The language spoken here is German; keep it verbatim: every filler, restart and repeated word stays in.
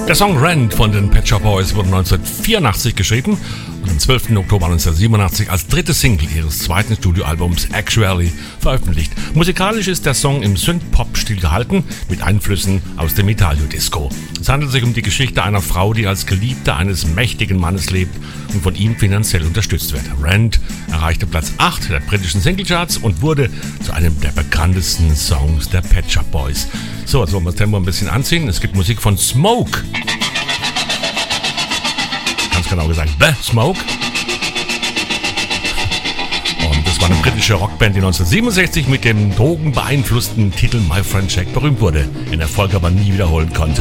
Der Song Rent von den Pet Shop Boys wurde neunzehnhundertvierundachtzig geschrieben und am zwölften Oktober neunzehnhundertsiebenundachtzig als drittes Single ihres zweiten Studioalbums Actually veröffentlicht. Musikalisch ist der Song im Synth-Pop-Stil gehalten, mit Einflüssen aus dem Italio-Disco. Es handelt sich um die Geschichte einer Frau, die als Geliebte eines mächtigen Mannes lebt und von ihm finanziell unterstützt wird. Rent erreichte Platz acht der britischen Singlecharts und wurde zu einem der bekanntesten Songs der Pet Shop Boys. So, jetzt wollen wir das Tempo ein bisschen anziehen. Es gibt Musik von Smoke. Ganz genau gesagt, The Smoke. Und das war eine britische Rockband, die neunzehnhundertsiebenundsechzig mit dem drogenbeeinflussten Titel My Friend Jack berühmt wurde, den Erfolg aber nie wiederholen konnte.